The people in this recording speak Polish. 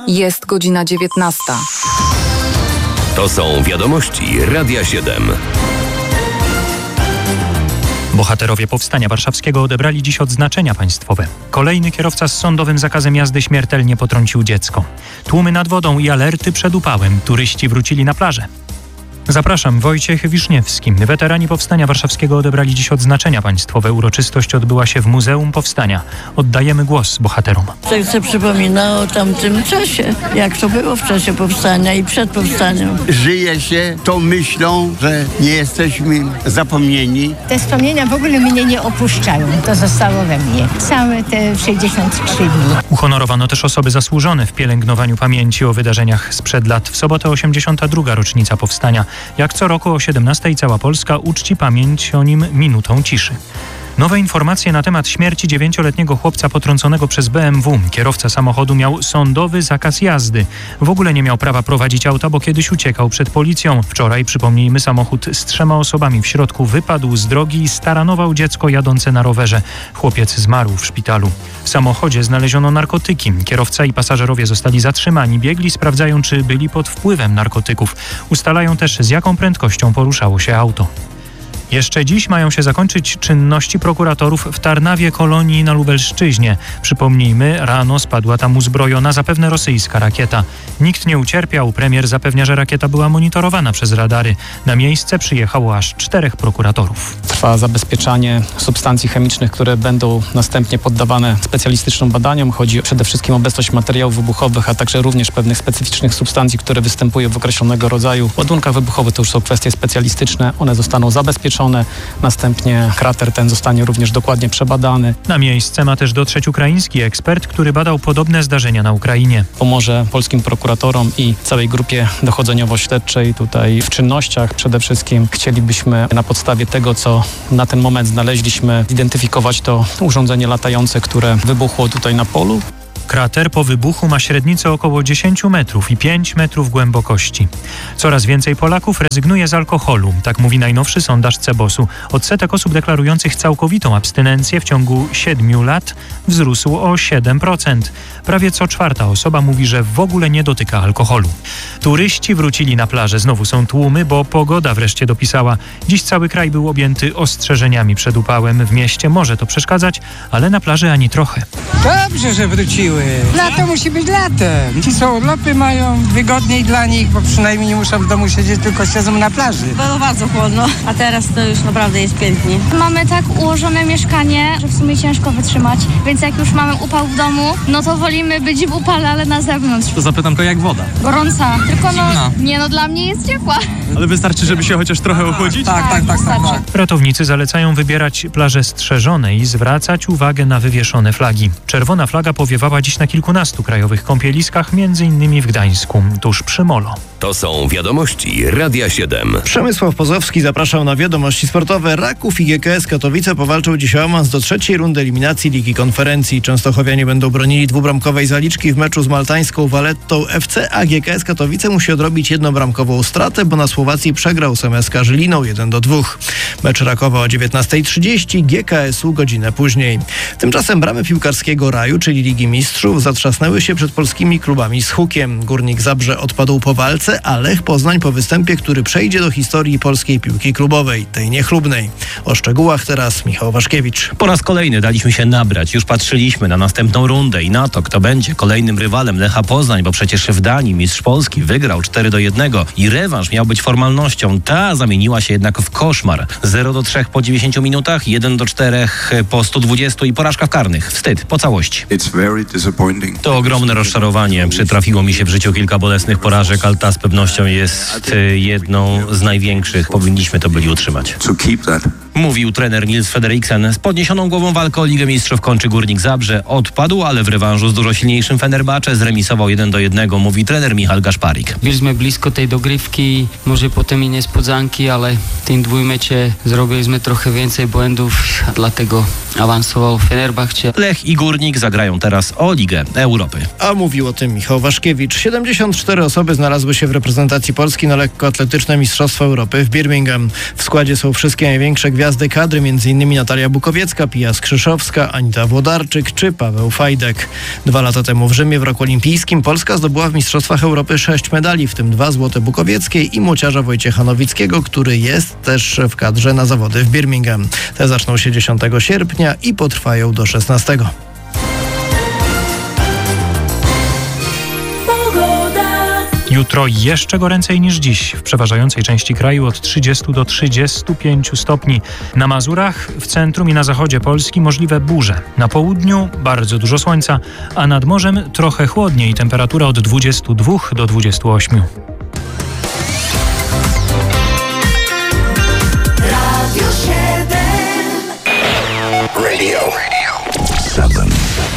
Jest godzina 19. To są wiadomości Radia 7. Bohaterowie Powstania Warszawskiego odebrali dziś odznaczenia państwowe. Kolejny kierowca z sądowym zakazem jazdy śmiertelnie potrącił dziecko. Tłumy nad wodą i alerty przed upałem. Turyści wrócili na plażę. Zapraszam, Wojciech Wiszniewski. Weterani Powstania Warszawskiego odebrali dziś odznaczenia państwowe. Uroczystość odbyła się w Muzeum Powstania. Oddajemy głos bohaterom. Serce przypomina o tamtym czasie, jak to było w czasie powstania i przed powstaniem. Żyje się tą myślą, że nie jesteśmy zapomnieni. Te wspomnienia w ogóle mnie nie opuszczają. To zostało we mnie. Całe te 63 dni. Uhonorowano też osoby zasłużone w pielęgnowaniu pamięci o wydarzeniach sprzed lat. W sobotę 82. rocznica Powstania. Jak co roku o 17 cała Polska uczci pamięć o nim minutą ciszy. Nowe informacje na temat śmierci 9-letniego chłopca potrąconego przez BMW. Kierowca samochodu miał sądowy zakaz jazdy. W ogóle nie miał prawa prowadzić auta, bo kiedyś uciekał przed policją. Wczoraj, przypomnijmy, samochód z 3 osobami w środku wypadł z drogi i staranował dziecko jadące na rowerze. Chłopiec zmarł w szpitalu. W samochodzie znaleziono narkotyki. Kierowca i pasażerowie zostali zatrzymani. Biegli sprawdzają, czy byli pod wpływem narkotyków. Ustalają też, z jaką prędkością poruszało się auto. Jeszcze dziś mają się zakończyć czynności prokuratorów w Tarnawie, kolonii na Lubelszczyźnie. Przypomnijmy, rano spadła tam uzbrojona, zapewne rosyjska rakieta. Nikt nie ucierpiał. Premier zapewnia, że rakieta była monitorowana przez radary. Na miejsce przyjechało aż 4 prokuratorów. Trwa zabezpieczanie substancji chemicznych, które będą następnie poddawane specjalistycznym badaniom. Chodzi przede wszystkim o obecność materiałów wybuchowych, a także również pewnych specyficznych substancji, które występują w określonego rodzaju ładunkach wybuchowych. To już są kwestie specjalistyczne. One zostaną zabezpieczone. Następnie krater ten zostanie również dokładnie przebadany. Na miejsce ma też dotrzeć ukraiński ekspert, który badał podobne zdarzenia na Ukrainie. Pomoże polskim prokuratorom i całej grupie dochodzeniowo-śledczej tutaj w czynnościach. Przede wszystkim chcielibyśmy na podstawie tego, co na ten moment znaleźliśmy, zidentyfikować to urządzenie latające, które wybuchło tutaj na polu. Krater po wybuchu ma średnicę około 10 metrów i 5 metrów głębokości. Coraz więcej Polaków rezygnuje z alkoholu, tak mówi najnowszy sondaż CBOS-u. Odsetek osób deklarujących całkowitą abstynencję w ciągu 7 lat wzrósł o 7%. Prawie co 4. osoba mówi, że w ogóle nie dotyka alkoholu. Turyści wrócili na plażę. Znowu są tłumy, bo pogoda wreszcie dopisała. Dziś cały kraj był objęty ostrzeżeniami przed upałem. W mieście może to przeszkadzać, ale na plaży ani trochę. Dobrze, że wróciły. Lato musi być latem. Ci co urlopy mają wygodniej dla nich, bo przynajmniej nie muszą w domu siedzieć, tylko siedzą na plaży. Było bardzo chłodno, a teraz to już naprawdę jest pięknie. Mamy tak ułożone mieszkanie, że w sumie ciężko wytrzymać, więc jak już mamy upał w domu, no to wolimy być w upale, ale na zewnątrz. To zapytam, to jak woda? Gorąca, tylko dla mnie jest ciepła. Ale wystarczy, żeby się chociaż trochę ochłodzić? Tak. Ratownicy zalecają wybierać plaże strzeżone i zwracać uwagę na wywieszone flagi. Czerwona flaga powiewała dziś na kilkunastu krajowych kąpieliskach, m.in. w Gdańsku, tuż przy Molo. To są wiadomości Radia 7. Przemysław Pozowski zapraszał na wiadomości sportowe. Raków i GKS Katowice powalczą dziś o awans do 3. rundy eliminacji Ligi Konferencji. Częstochowianie będą bronili 2-bramkowej zaliczki w meczu z maltańską Vallettą FC, a GKS Katowice musi odrobić 1-bramkową stratę, bo na Słowacji przegrał z MSK Żyliną 1-2. Mecz Rakowa o 19:30, GKS-u godzinę później. Tymczasem bramy piłkarskiego raju, czyli Ligi Mistrzów, zatrzasnęły się przed polskimi klubami z hukiem. Górnik Zabrze odpadł po walce, a Lech Poznań po występie, który przejdzie do historii polskiej piłki klubowej, tej niechlubnej. O szczegółach teraz Michał Waszkiewicz. Po raz kolejny daliśmy się nabrać. Już patrzyliśmy na następną rundę i na to, kto będzie kolejnym rywalem Lecha Poznań, bo przecież w Danii mistrz Polski wygrał 4-1 i rewanż miał być formalnością. Ta zamieniła się jednak w koszmar. 0-3 po 90 minutach, 1-4 po 120 i porażka w karnych. Wstyd, po całości. To ogromne rozczarowanie. Przytrafiło mi się w życiu kilka bolesnych porażek, ale ta z pewnością jest jedną z największych. Powinniśmy to byli utrzymać. Mówił trener Nils Frederiksen. Z podniesioną głową walkę o Ligę Mistrzów kończy Górnik Zabrze. Odpadł, ale w rewanżu z dużo silniejszym Fenerbahce zremisował 1-1, mówi trener Michal Gaszparik. Byliśmy blisko tej dogrywki, może potem i niespodzianki, ale w tym dwójmecie zrobiliśmy trochę więcej błędów, dlatego awansował Fenerbahce. Lech i Górnik zagrają teraz o Ligę Europy. A mówił o tym Michał Waszkiewicz. 74 osoby znalazły się w reprezentacji Polski na lekkoatletyczne Mistrzostwa Europy w Birmingham. W składzie są wszystkie największe gwiazdy gwiazdy kadry, m.in. Natalia Bukowiecka, Pia Skrzyszowska, Anita Włodarczyk czy Paweł Fajdek. 2 lata temu w Rzymie w roku olimpijskim Polska zdobyła w Mistrzostwach Europy 6 medali, w tym 2 złote Bukowieckiej i młociarza Wojciecha Nowickiego, który jest też w kadrze na zawody w Birmingham. Te zaczną się 10 sierpnia i potrwają do 16. Jutro jeszcze goręcej niż dziś. W przeważającej części kraju od 30 do 35 stopni. Na Mazurach, w centrum i na zachodzie Polski możliwe burze. Na południu bardzo dużo słońca, a nad morzem trochę chłodniej. Temperatura od 22 do 28. Radio